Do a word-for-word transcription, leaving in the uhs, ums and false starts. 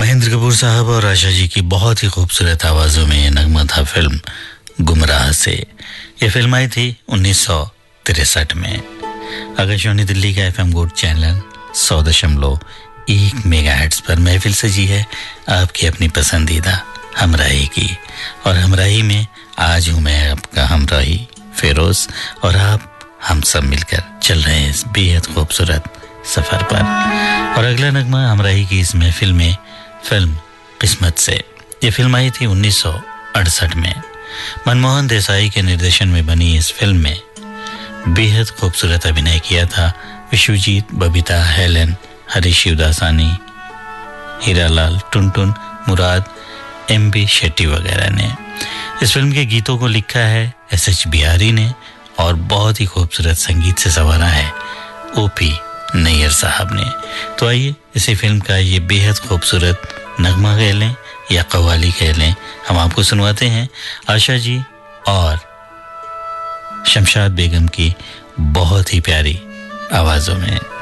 महेंद्र कपूर साहब और आशा जी की बहुत ही खूबसूरत आवाज़ों में नगमा था फिल्म गुमराह से। ये फिल्म आई थी उन्नीस सौ तिरसठ में। आकाशवाणी दिल्ली का एफएम गोल्ड चैनल सौ दशमलव एक मेगाहर्ट्ज पर महफिल सजी है आपकी अपनी पसंदीदा हमराही की। और हमराही में आज हूँ मैं आपका हमराही फिरोज, और आप हम सब मिलकर चल रहे हैं इस बेहद खूबसूरत सफ़र पर। और अगला नगमा हमराही की इस महफिल में फिल्म किस्मत से। ये फिल्म आई थी उन्नीस सौ अड़सठ में। मनमोहन देसाई के निर्देशन में बनी इस फिल्म में बेहद खूबसूरत अभिनय किया था विश्वजीत, बबीता, हेलन, हरीश शिवदासानी, हीरालाल, टुनटुन, मुराद, एम बी शेट्टी वगैरह ने। इस फिल्म के गीतों को लिखा है एस एच बिहारी ने और बहुत ही खूबसूरत संगीत से संवारा है ओ पी नैयर साहब ने। तो आइए इसी फिल्म का ये बेहद खूबसूरत नगमा कह लें या कव्वाली कह लें, हम आपको सुनवाते हैं आशा जी और शमशाद बेगम की बहुत ही प्यारी आवाज़ों में।